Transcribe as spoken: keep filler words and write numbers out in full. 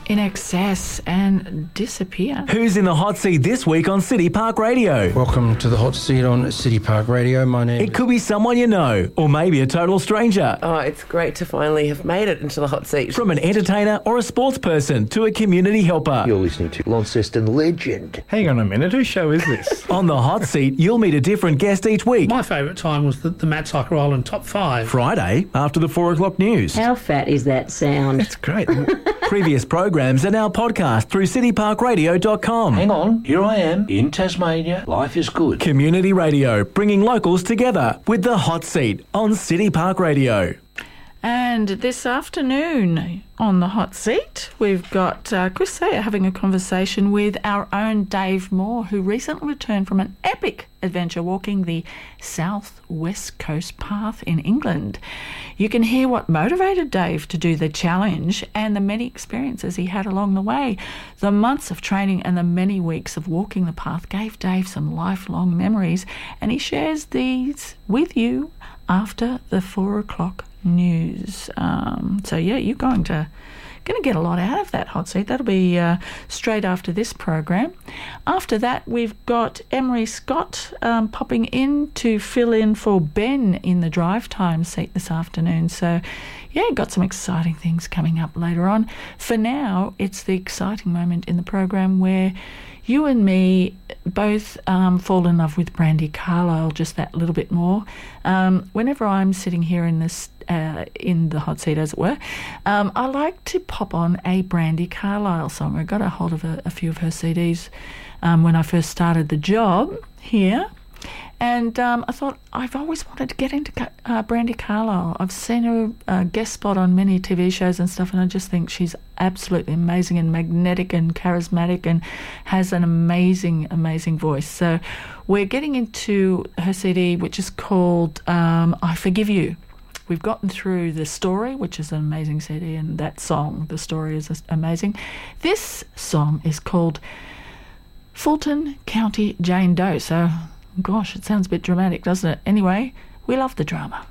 In Excess and Disappear. Who's in the hot seat this week on City Park Radio? Welcome to the hot seat on City Park Radio. My name It could be someone you know, or maybe a total stranger. Oh, it's great to finally have made it into the hot seat. From an entertainer or a sports person to a community helper. You're listening to Launceston legend. Hang on a minute, whose show is this? On the hot seat, you'll meet a different guest each week. My favourite time was the, the Matt Cycle Island Top five. Friday, after the four o'clock news. How fat is that sound? It's great. Previous programs and our podcast through city park radio dot com. Hang on, here I am in Tasmania. Life is good. Community radio, bringing locals together with the hot seat on City Park Radio. And this afternoon on the hot seat, we've got uh, Chris Sayer having a conversation with our own Dave Moore, who recently returned from an epic adventure walking the South West Coast Path in England. You can hear what motivated Dave to do the challenge and the many experiences he had along the way. The months of training and the many weeks of walking the path gave Dave some lifelong memories, and he shares these with you after the four o'clock news. Um, so yeah, you're going to going to get a lot out of that hot seat. That'll be uh, straight after this program. After that, we've got Emery Scott um, popping in to fill in for Ben in the drive time seat this afternoon. So yeah, got some exciting things coming up later on. For now, it's the exciting moment in the program where you and me both um, fall in love with Brandy Carlisle just that little bit more. Um, whenever I'm sitting here in this uh, in the hot seat, as it were, um, I like to pop on a Brandy Carlisle song. I got a hold of a, a few of her C Ds um, when I first started the job here. And um, I thought, I've always wanted to get into uh, Brandy Carlisle. I've seen her uh, guest spot on many T V shows and stuff, and I just think she's absolutely amazing and magnetic and charismatic and has an amazing, amazing voice. So we're getting into her C D, which is called um, I Forgive You. We've gotten through The Story, which is an amazing C D, and that song, The Story, is amazing. This song is called Fulton County Jane Doe. So gosh, it sounds a bit dramatic, doesn't it? Anyway, we love the drama.